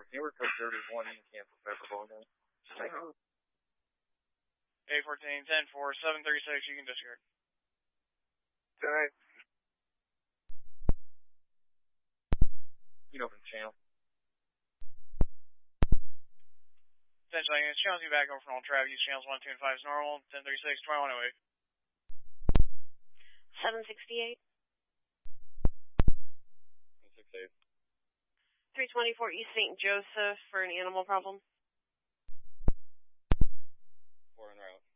Newark Code 31, you can cancel Pepperball again. 814, 10 4, 736, you can discard. Alright. You can open the channel. 10 seconds, channels you back over from all traffic, use channels 1, 2, and 5 is normal, 1036, 2108. 768. 168. 324 East St. Joseph for an animal problem. 4 en route.